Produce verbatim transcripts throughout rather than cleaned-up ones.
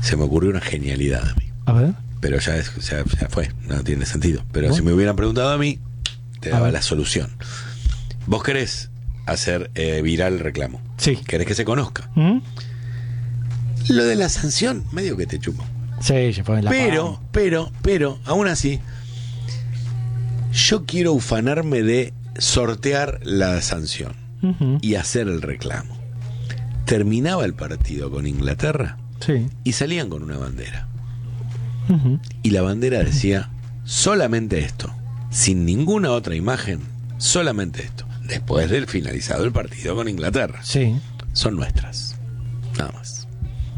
se me ocurrió una genialidad a mí. A ver. Pero ya, es, ya, ya fue, no tiene sentido. Pero ¿Vos? si me hubieran preguntado a mí, te A daba ver. la solución. Vos querés hacer eh, viral el reclamo. Sí. Querés que se conozca. ¿Mm? Lo de la sanción, medio que te chupo. Sí, ya fue en la Pero, pagamos. pero, pero, aún así, yo quiero ufanarme de sortear la sanción Ujú. y hacer el reclamo. Terminaba el partido con Inglaterra Sí. y salían con una bandera. Ujú. Y la bandera decía solamente esto, sin ninguna otra imagen, solamente esto. Después del finalizado el partido con Inglaterra. Sí. Son nuestras. Nada más.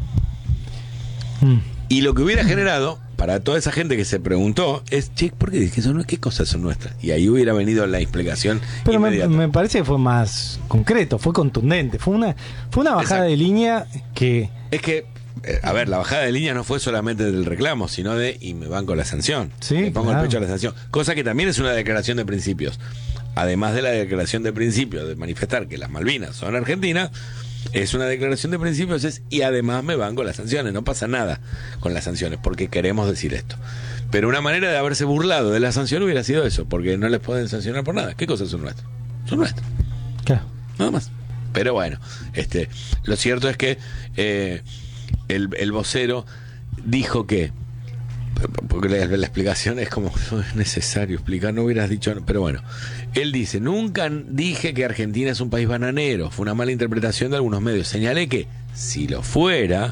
Mm. Y lo que hubiera generado, para toda esa gente que se preguntó, es, che, ¿por qué, ¿Qué, son, ¿qué cosas son nuestras? Y ahí hubiera venido la explicación Pero me, inmediata. me parece que fue más concreto, fue contundente, fue una fue una bajada Exacto. de línea que Es que, eh, a ver, la bajada de línea no fue solamente del reclamo, sino de, y me banco la sanción. Sí, me pongo claro. el pecho a la sanción. Cosa que también es una declaración de principios. Además de la declaración de principios, de manifestar que las Malvinas son Argentina, es una declaración de principios, es, y además me banco las sanciones. No pasa nada con las sanciones, porque queremos decir esto. Pero una manera de haberse burlado de la sanción hubiera sido eso, porque no les pueden sancionar por nada. ¿Qué cosas son nuestras? Son nuestras. claro. Nada más. Pero bueno, este, lo cierto es que eh, el, el vocero dijo que, porque la, la explicación es como, no es necesario explicar, no hubieras dicho, pero bueno, él dice, nunca dije que Argentina es un país bananero, fue una mala interpretación de algunos medios. Señalé que si lo fuera,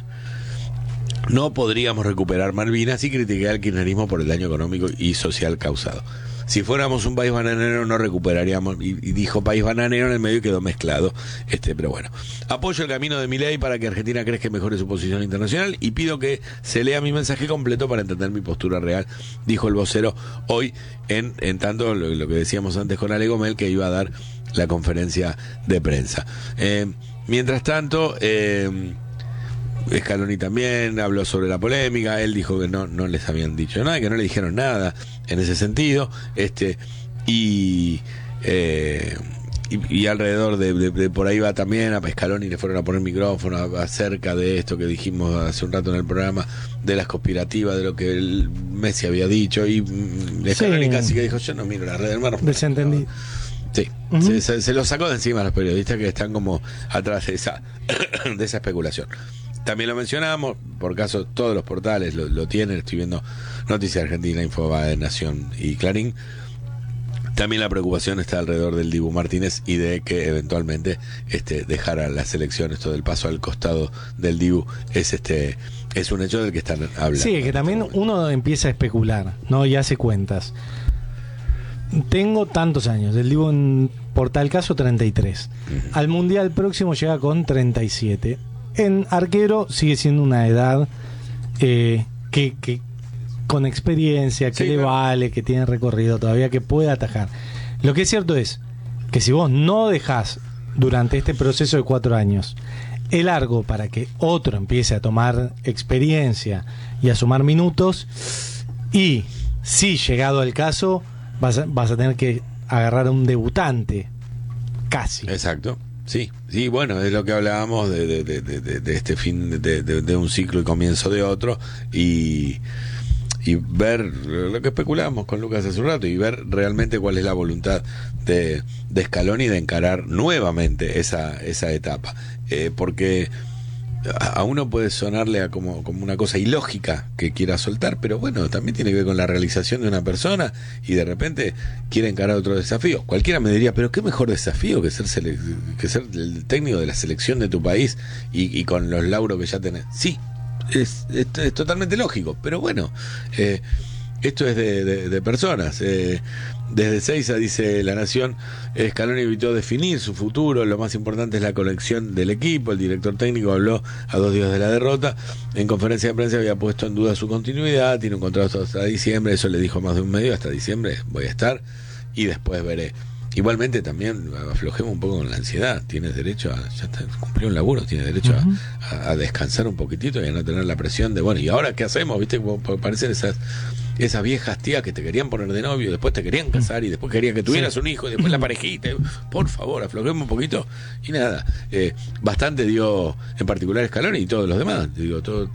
no podríamos recuperar Malvinas, y critiqué al kirchnerismo por el daño económico y social causado. Si fuéramos un país bananero no recuperaríamos, y, y dijo país bananero en el medio y quedó mezclado. Este, pero bueno, apoyo el camino de Milei para que Argentina crezca y mejore su posición internacional, y pido que se lea mi mensaje completo para entender mi postura real, dijo el vocero hoy, en, en tanto lo, lo que decíamos antes con Ale Gomel, que iba a dar la conferencia de prensa. Eh, mientras tanto, eh, Scaloni también habló sobre la polémica. Él dijo que no, no les habían dicho nada, que no le dijeron nada en ese sentido. Este, y, eh, y, y alrededor de, de, de por ahí va también, a Scaloni le fueron a poner micrófono a- acerca de esto que dijimos hace un rato en el programa, de las conspirativas, de lo que el Messi había dicho. Y mm, Scaloni Sí. casi que dijo, yo no miro la red del mar. Desentendido. Sí, Ujú. se, se, se lo sacó de encima a los periodistas que están como atrás de esa, de esa especulación. También lo mencionamos, por caso todos los portales lo, lo tienen, estoy viendo Noticias Argentina, Infobae, Nación y Clarín. También la preocupación está alrededor del Dibu Martínez y de que eventualmente este, dejara la selección. Esto del paso al costado del Dibu es este es un hecho del que están hablando. Sí, que también uno empieza a especular, ¿no? Y hace cuentas. Tengo tantos años, el Dibu en, por tal caso treinta y tres. Ujú. Al Mundial próximo llega con treinta y siete. En arquero sigue siendo una edad eh, que, que con experiencia, que Sí, le claro. vale, que tiene recorrido todavía, que puede atajar. Lo que es cierto es que si vos no dejás durante este proceso de cuatro años el largo para que otro empiece a tomar experiencia y a sumar minutos, y si llegado al caso vas a, vas a tener que agarrar a un debutante casi. Exacto. Sí, sí, bueno, es lo que hablábamos de, de, de, de, de este fin de, de, de un ciclo y comienzo de otro, y, y ver lo que especulábamos con Lucas hace un rato, y ver realmente cuál es la voluntad de, de Scaloni de encarar nuevamente esa, esa etapa. Eh, porque a a uno puede sonarle a como, como una cosa ilógica que quiera soltar, pero bueno, también tiene que ver con la realización de una persona, y de repente quiere encarar otro desafío. Cualquiera me diría, pero qué mejor desafío que ser sele- que ser el técnico de la selección de tu país y, y con los lauros que ya tenés. Sí, es, es, es totalmente lógico, pero bueno, eh, esto es de, de, de personas. Eh, desde Seiza, dice La Nación, Scaloni evitó definir su futuro, lo más importante es la conexión del equipo. El director técnico habló a dos días de la derrota. En conferencia de prensa había puesto en duda su continuidad, tiene un contrato hasta diciembre, eso le dijo más de un medio, hasta diciembre voy a estar y después veré. Igualmente también aflojemos un poco con la ansiedad. Tienes derecho a, ya está, cumplió un laburo, tienes derecho Uh-huh. a, a, a descansar un poquitito y a no tener la presión de, bueno, ¿y ahora qué hacemos? ¿Viste? Como parecen esas esas viejas tías que te querían poner de novio, después te querían casar y después querían que tuvieras Sí. un hijo y después la parejita. Por favor, aflojemos un poquito y nada. Eh, bastante dio en particular Scaloni y todos los demás. Digo, todo,